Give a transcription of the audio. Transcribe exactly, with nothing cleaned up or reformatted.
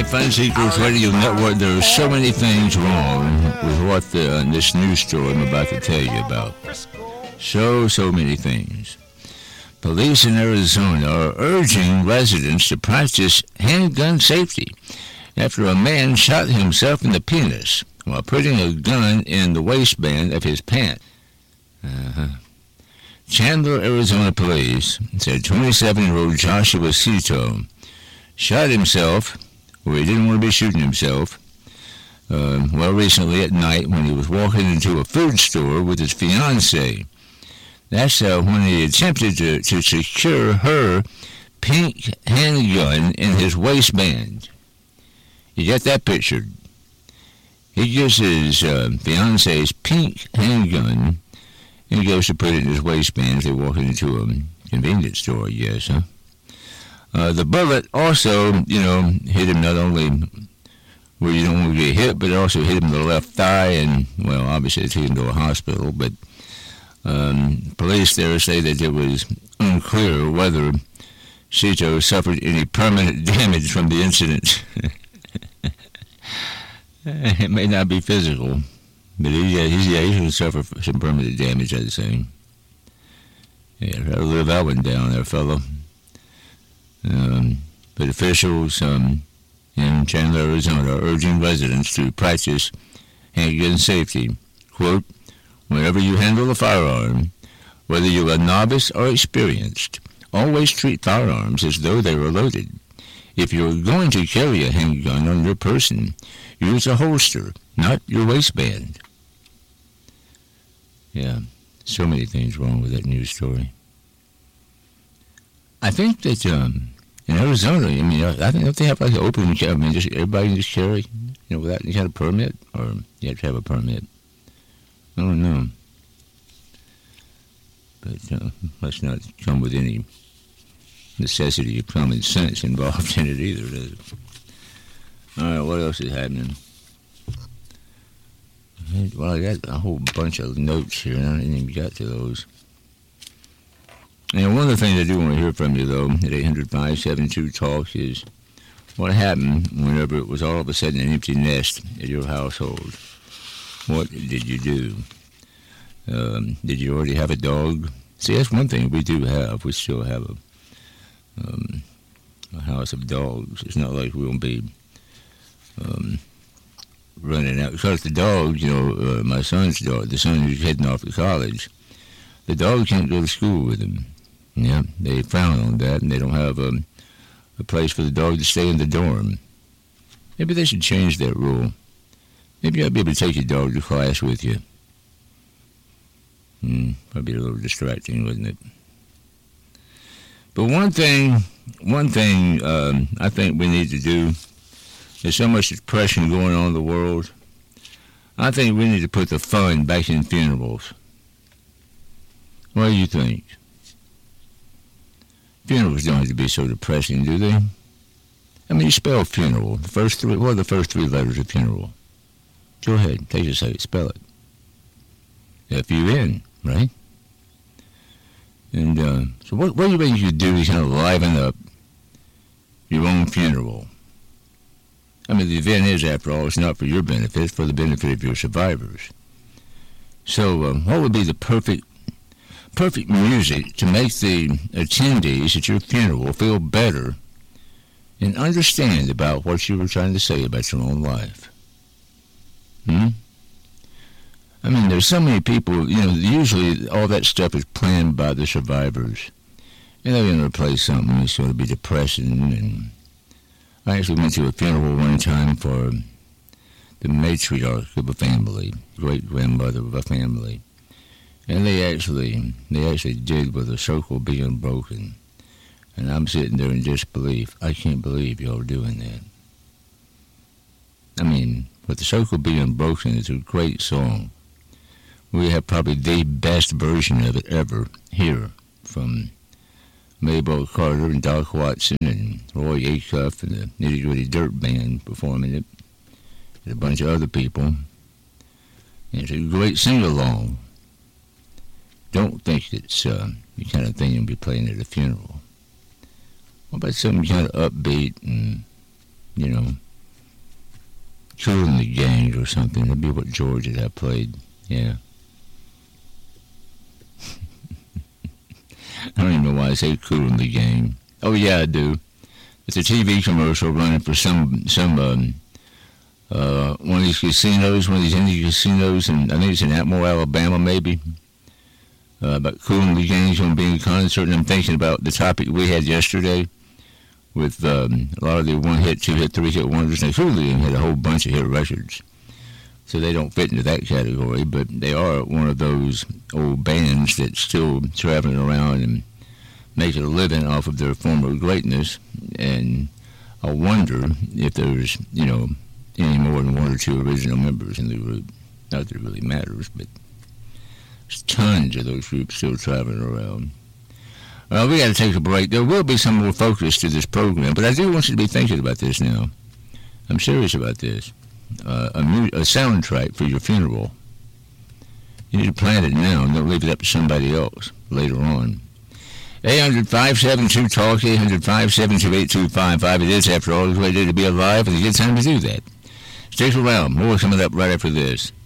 right, Fun Seekers Radio Network. There are so many things wrong with what the, uh, this news story I'm about to tell you about. So, so many things. Police in Arizona are urging residents to practice handgun safety after a man shot himself in the penis while putting a gun in the waistband of his pants. Uh-huh. Chandler, Arizona police said twenty-seven-year-old Joshua Cito shot himself, or he didn't want to be shooting himself, uh, well, recently at night when he was walking into a food store with his fiancée. That's uh, when he attempted to, to secure her pink handgun in his waistband. You got that pictured? He gives his uh, fiancée's pink handgun, and he goes to put it in his waistband as they walk into a convenience store, I guess, huh? Uh, the bullet also, you know, hit him not only where you don't want to get hit, but it also hit him in the left thigh, and, well, obviously they took him to a hospital, but um, police there say that it was unclear whether Cito suffered any permanent damage from the incident. It may not be physical, but he, yeah, he's, yeah, he's going to suffer some permanent damage, I'd say. Yeah, try to live that one down there, fellow. Um, but officials um, in Chandler, Arizona are urging residents to practice handgun safety. Quote, whenever you handle a firearm, whether you're a novice or experienced, always treat firearms as though they were loaded. If you're going to carry a handgun on your person, use a holster, not your waistband. Yeah, so many things wrong with that news story. I think that um, in Arizona, I mean, I think don't they have like an open, I mean, just everybody can just carry, you know, without any kind of permit, or you have to have a permit. I don't know, but uh, must not come with any necessity of common sense involved in it either, does it? All right, what else is happening? Well, I got a whole bunch of notes here, and I didn't even get to those. And one of the things I do want to hear from you, though, at eight hundred, five seven two, talk is what happened whenever it was all of a sudden an empty nest at your household. What did you do? Um, did you already have a dog? See, that's one thing we do have. We still have a, um, a house of dogs. It's not like we'll be um, running out. Because the dogs, you know, uh, my son's dog, the son who's heading off to college, the dog can't go to school with him. Yeah, they frown on that, and they don't have a, a place for the dog to stay in the dorm. Maybe they should change that rule. Maybe you ought to be able to take your dog to class with you. Hmm, probably a little distracting, wouldn't it? But one thing, one thing um, I think we need to do, there's so much depression going on in the world, I think we need to put the fun back in funerals. What do you think? Funerals don't have to be so depressing, do they? I mean, you spell funeral. The first three, what are the first three letters of funeral? Go ahead, take your say, spell it. F U N, right? And uh, so what, what do you think you could do to kind of liven up your own funeral? I mean, the event is, after all, it's not for your benefit, it's for the benefit of your survivors. So um, what would be the perfect perfect music to make the attendees at your funeral feel better and understand about what you were trying to say about your own life? Hmm? I mean, there's so many people, you know, usually all that stuff is planned by the survivors. And they're going to play something that's going to be depressing. And I actually went to a funeral one time for the matriarch of a family, great-grandmother of a family. And they actually, they actually did with the circle being broken. And I'm sitting there in disbelief. I can't believe y'all are doing that. I mean, with the circle being broken, it's a great song. We have probably the best version of it ever here from Mabel Carter and Doc Watson and Roy Acuff and the Nitty Gritty Dirt Band performing it, and a bunch of other people. And it's a great sing-along. Don't think it's uh, the kind of thing you'll be playing at a funeral. What about something kind of upbeat and, you know, Kool and the Gang or something. That'd be what George had have played. Yeah. I don't even know why I say Kool and the Gang. Oh, yeah, I do. It's a T V commercial running for some, some um, uh, one of these casinos, one of these Indian casinos, and I think it's in Atmore, Alabama, maybe. Uh, about Kool and the Gang's going to be in concert, and I'm thinking about the topic we had yesterday with um, a lot of the one-hit, two-hit, three-hit wonders. Now, Kool and the Gang had a whole bunch of hit records, so they don't fit into that category, but they are one of those old bands that's still traveling around and making a living off of their former greatness, and I wonder if there's, you know, any more than one or two original members in the group. Not that it really matters, but there's tons of those groups still traveling around. Well, we got to take a break. There will be some more focus to this program, but I do want you to be thinking about this now. I'm serious about this. Uh, a, mu- a soundtrack for your funeral. You need to plan it now and don't leave it up to somebody else later on. eight hundred, five seven two, talk, eight hundred, five seven two, eight two five five. It is, after all, a great day to be alive, and a good time to do that. Stick around. More coming up right after this.